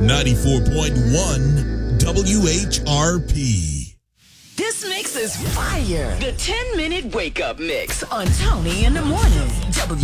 94.1 WHRP. This mix is fire. The 10-minute wake-up mix on Tony in the morning.